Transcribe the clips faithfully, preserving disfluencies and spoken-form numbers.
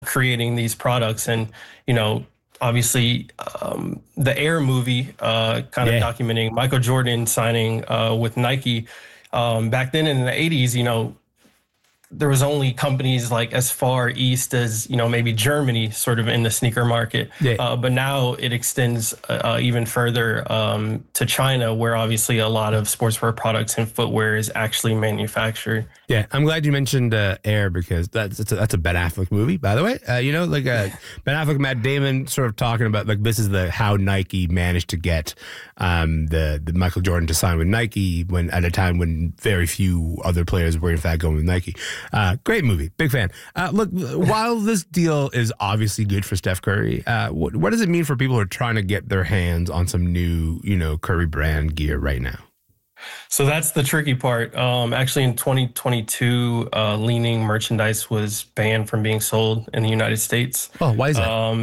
creating these products. And, you know, obviously um, the Air movie uh, kind of yeah. documenting Michael Jordan signing uh, with Nike. Um, back then in the eighties, you know, there was only companies like as far east as, you know, maybe Germany sort of in the sneaker market. Yeah. Uh, but now it extends uh, even further um, to China, where obviously a lot of sportswear products and footwear is actually manufactured. Yeah, I'm glad you mentioned uh, Air, because that's that's a, that's a Ben Affleck movie, by the way. Uh, you know, like uh, Ben Affleck, Matt Damon sort of talking about, like, this is the how Nike managed to get um, the, the Michael Jordan to sign with Nike when at a time when very few other players were in fact going with Nike. Uh, great movie. Big fan. Uh, look, while this deal is obviously good for Steph Curry, uh, what, what does it mean for people who are trying to get their hands on some new, you know, Curry brand gear right now? So that's the tricky part. Um, actually, in twenty twenty-two, uh, Li-Ning merchandise was banned from being sold in the United States. Oh, why is that? Um,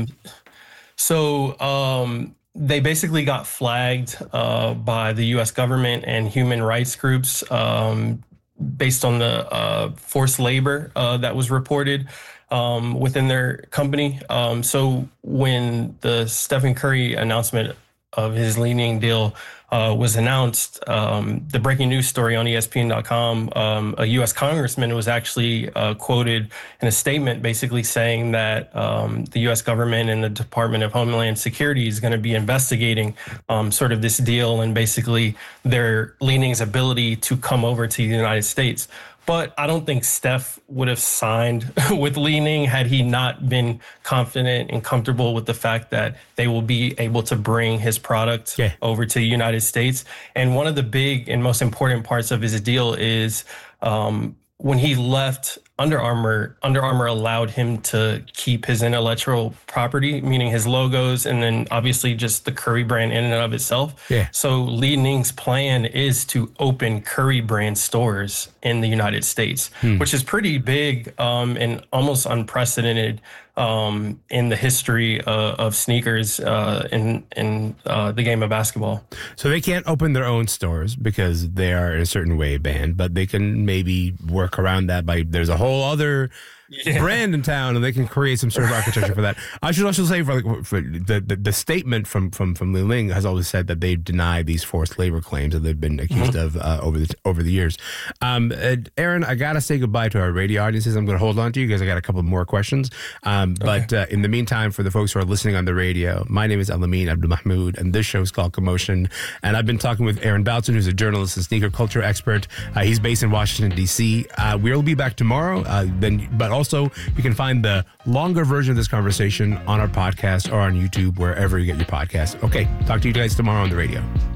so um, they basically got flagged uh, by the U S government and human rights groups um, based on the uh, forced labor uh, that was reported um, within their company. Um, so when the Stephen Curry announcement of his Li-Ning deal uh, was announced, um, the breaking news story on E S P N dot com, um, a U S congressman was actually uh, quoted in a statement basically saying that um, the U S government and the Department of Homeland Security is going to be investigating um, sort of this deal and basically their Li-Ning's ability to come over to the United States. But I don't think Steph would have signed with Li-Ning had he not been confident and comfortable with the fact that they will be able to bring his product yeah. over to the United States. And one of the big and most important parts of his deal is um, when he left Under Armour, Under Armour allowed him to keep his intellectual property, meaning his logos, and then obviously just the Curry brand in and of itself. Yeah. So Li-Ning's plan is to open Curry brand stores in the United States, hmm. which is pretty big um, and almost unprecedented um, in the history uh, of sneakers uh, in in uh, the game of basketball. So they can't open their own stores because they are in a certain way banned, but they can maybe work around that by there's a whole other yeah. brand in town, and they can create some sort of architecture for that. I should also say, for, like, for the, the the statement from from from Li-Ning has always said that they deny these forced labor claims that they've been accused mm-hmm. of uh, over the over the years. Um, uh, Aaron, I gotta say goodbye to our radio audiences. I'm going to hold on to you because I got a couple more questions. Um, but okay. uh, in the meantime, for the folks who are listening on the radio, my name is Al-Amin Abdul-Mahmoud, and this show is called Commotion. And I've been talking with Aaron Balton, who's a journalist and sneaker culture expert. Uh, he's based in Washington D C. Uh, we'll be back tomorrow. Uh, then, but also, you can find the longer version of this conversation on our podcast or on YouTube, wherever you get your podcast. Okay, talk to you guys tomorrow on the radio.